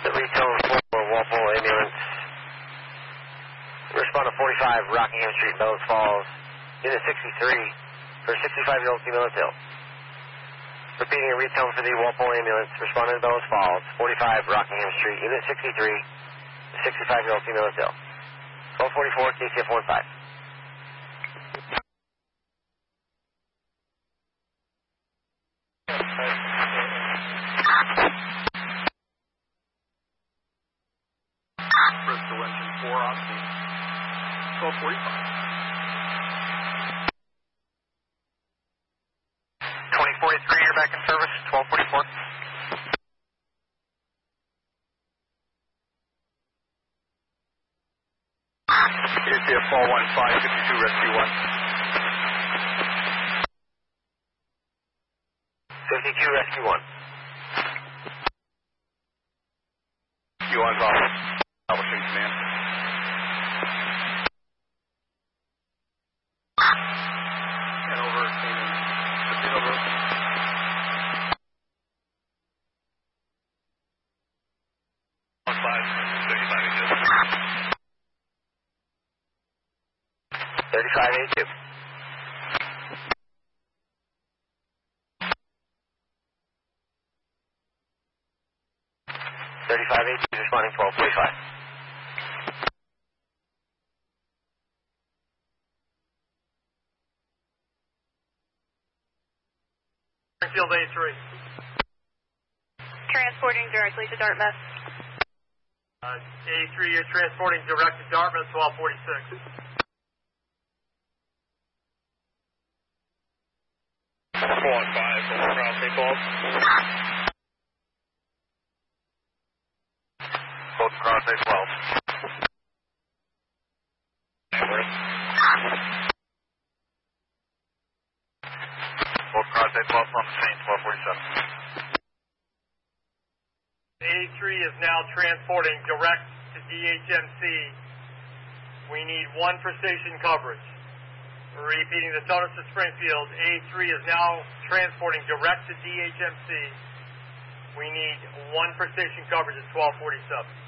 The retone 4 Walpole ambulance. Respond to 45 Rockingham Street, Bellows Falls. Unit 63 for 65-year-old female is ill. Repeating a retone for the Walpole ambulance. Responding to Bellows Falls, 45 Rockingham Street. Unit 63, 65-year-old female is ill. 1244 KCF 15. Bristol engine 4 on scene. 1245. 2043, you're back in service, 1244. ACF 415, 52, rescue 1. 52, rescue 1. You on call. Establishing command. And over, Stephen. Over. On 5, 35 inches. 3582. Responding 1245. Field A3. Transporting directly to Dartmouth. A3, you're transporting direct to Dartmouth, 1246. Four on 5, over cross St. Paul. Both cross A12. Both cross A12 on the scene, 1247. A3 is now transporting direct to DHMC. We need 1 for station coverage. Repeating the Tunnels to Springfield, A3 is now transporting direct to DHMC. We need 1 for station coverage at 1247.